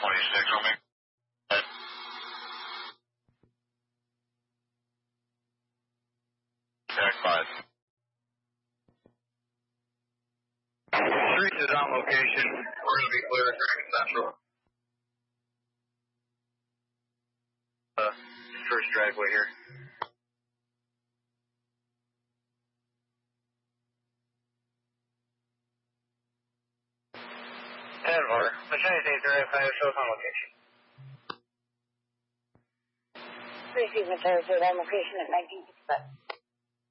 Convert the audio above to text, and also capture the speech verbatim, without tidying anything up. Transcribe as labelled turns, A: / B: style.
A: twenty-six, I'll make that. Tag five. Street is on location. We're going to be clear at Dragon Central. Uh, first driveway here. Denver, Machenny Drive, High shows on location.
B: Receive Machenny on location at nineteen sixty-five.